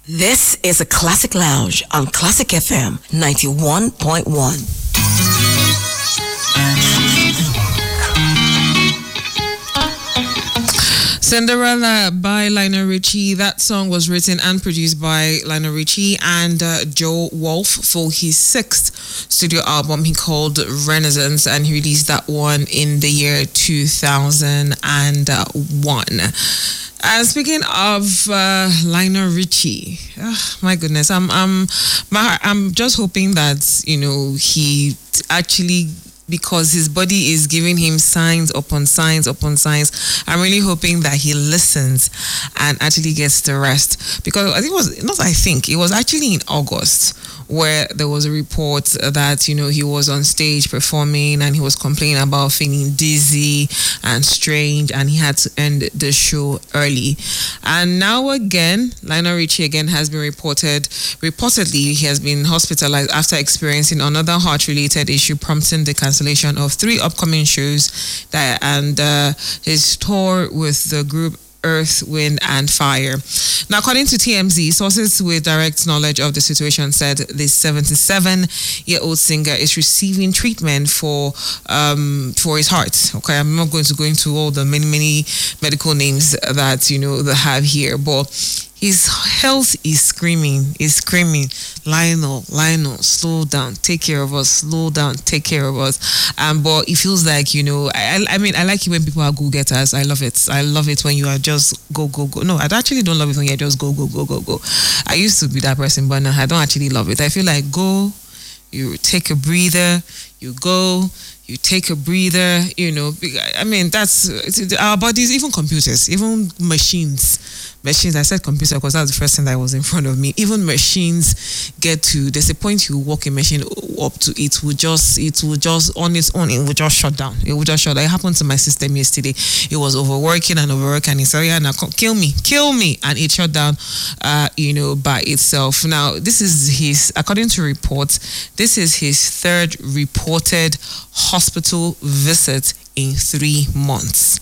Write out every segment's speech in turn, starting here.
This is a Classic Lounge on Classic FM 91.1. Cinderella by Lionel Richie. That song was written and produced by Lionel Richie and Joe Wolf for his 6th studio album he called Renaissance, and he released that one in the year 2001. Speaking of Lionel Richie, my goodness, I'm just hoping that he actually, because his body is giving him signs upon signs upon signs. I'm really hoping that he listens and actually gets the rest, because it was actually in August where there was a report that he was on stage performing and he was complaining about feeling dizzy and strange, and he had to end the show early. And now again, Lionel Richie again has been reportedly he has been hospitalized after experiencing another heart-related issue, prompting the cancellation of 3 upcoming shows and his tour with the group Earth, Wind and Fire. Now, according to TMZ, sources with direct knowledge of the situation said this 77-year-old singer is receiving treatment for his heart. Okay, I'm not going to go into all the many medical names that they have here, but his health is screaming. Lionel, slow down, take care of us. Slow down, take care of us. But it feels like I like it when people are go-getters. I love it when you are just go. No, I actually don't love it when you're just go. I used to be that person, but now I don't actually love it. I feel like go, you take a breather, you go, you take a breather. I mean, that's our bodies, even computers, even machines. I said computer because that's the first thing that was in front of me. Even machines there's a point you walk a machine up to, it will just on its own, it will just shut down. It happened to my system yesterday. It was overworking and he said, yeah, now kill me, and it shut down by itself. Now, this is according to reports, this is his 3rd reported hospital visit in 3 months.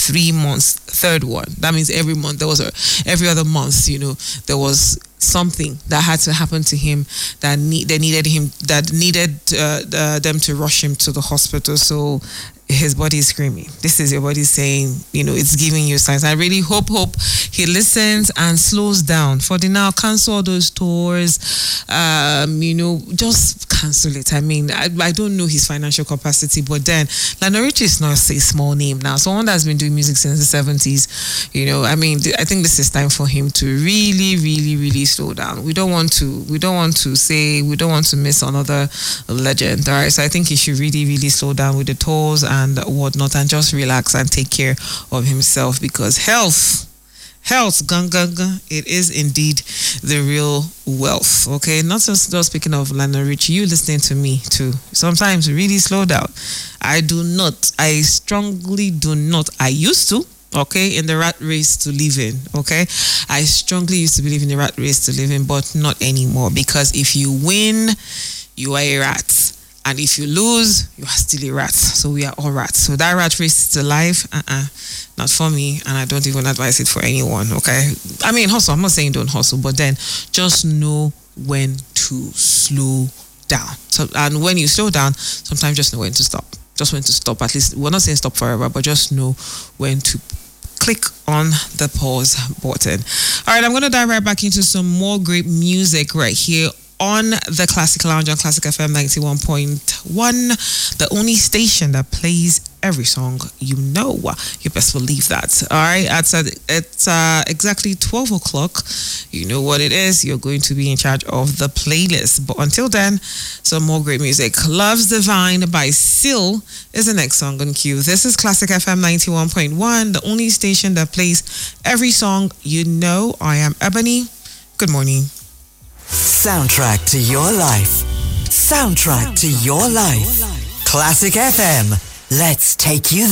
3rd one. That means every month every other month, there was something that had to happen to him that needed them to rush him to the hospital. So his body is screaming. This is your body saying, it's giving you signs. I really hope he listens and slows down. For the now, cancel all those tours. Just cancel it. I mean, I don't know his financial capacity, but then Lionel Richie is not a small name now. Someone that's been doing music since the 70s. I think this is time for him to really, really, really slow down. We don't want to miss another legend. All right, so I think he should really, really slow down with the tours and whatnot, and just relax and take care of himself, because health, it is indeed the real wealth. Okay, not just speaking of Lionel Richie, you listening to me too. Sometimes really slow down. I strongly do not. I used to. Okay, in the rat race to live in. Okay, I strongly used to believe in the rat race to live in, but not anymore, because if you win, you are a rat. And if you lose, you are still a rat. So we are all rats. So that rat race is alive. Not for me. And I don't even advise it for anyone. Okay. I mean, hustle. I'm not saying don't hustle, but then just know when to slow down. So, and when you slow down, sometimes just know when to stop. Just when to stop. At least we're not saying stop forever, but just know when to click on the pause button. All right. I'm going to dive right back into some more great music right here on the Classic Lounge on Classic FM 91.1, the only station that plays every song you best believe that. All right, it's exactly 12 o'clock. You know what it is. You're going to be in charge of the playlist. But until then, some more great music. Love's Divine by Seal is the next song on cue. This is Classic FM 91.1, the only station that plays every song you know. I am Ebony. Good morning. Soundtrack to your life. Soundtrack to your life. Classic FM. Let's take you